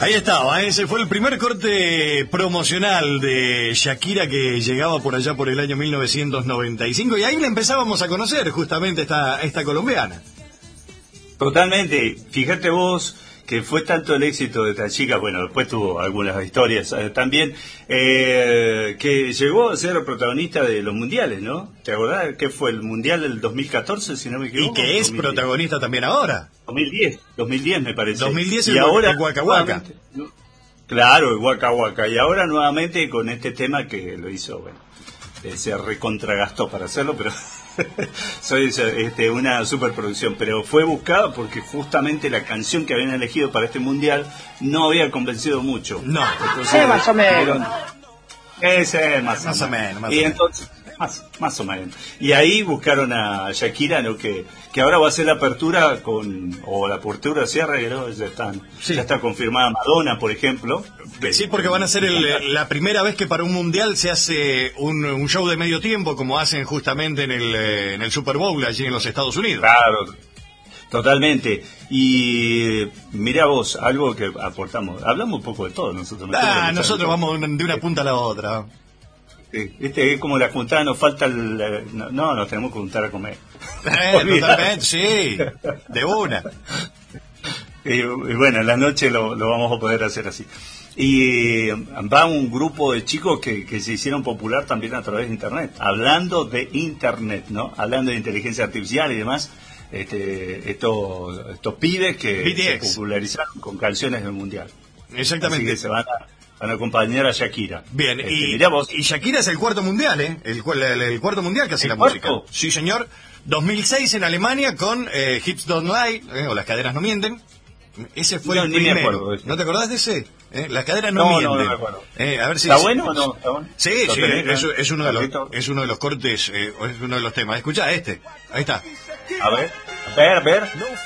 Ahí estaba, ese fue el primer corte promocional de Shakira que llegaba por allá por el año 1995 y ahí la empezábamos a conocer justamente esta colombiana. Totalmente, fíjate vos que fue tanto el éxito de esta chica, bueno, después tuvo algunas historias también, que llegó a ser protagonista de los mundiales, ¿no? ¿Te acordás que fue el mundial del 2014, si no me equivoco? Y que es 2010. Protagonista también ahora. 2010 me parece. 2010 y ahora el Waka Waka. Claro, el Waka Waka. Y ahora nuevamente con este tema que lo hizo, bueno, se recontragastó para hacerlo, pero soy una superproducción. Pero fue buscada porque justamente la canción que habían elegido para este mundial no había convencido mucho. No. Entonces, más o menos. Más o menos. Y entonces, más o menos. Y ahí buscaron a Shakira, ¿no? que ahora va a ser la apertura o la apertura cierre, ¿no? Ya está confirmada Madonna, por ejemplo. Sí, porque van a ser la primera vez que para un mundial se hace un show de medio tiempo, como hacen justamente en el Super Bowl allí en los Estados Unidos. Claro, totalmente. Y mira vos, algo que aportamos. Hablamos un poco de todo nosotros. Nosotros vamos de una punta a la otra. Es como la juntada, nos falta nos tenemos que juntar a comer. Totalmente, sí, de una. Y bueno, en la noche lo vamos a poder hacer así. Y va un grupo de chicos que se hicieron popular también a través de Internet, hablando de Internet, ¿no? Hablando de inteligencia artificial y demás. Estos pibes que BTX. se popularizaron con canciones del mundial. Exactamente. Así que se van a acompañar a Shakira. Bien, mirá vos. y Shakira es el cuarto mundial, ¿eh? El cuarto mundial que hace la cuarto? música. Sí, señor. 2006 en Alemania con Hips Don't Lie, o Las Caderas No Mienten. Ese fue el primero. Ni me acuerdo. ¿No te acordás de ese? Las Caderas No Mienten. No me acuerdo. A ver si ¿Está bueno o no? ¿Está bueno? Sí, es uno de los cortes, es uno de los temas. Escuchá este. Ahí está. A ver.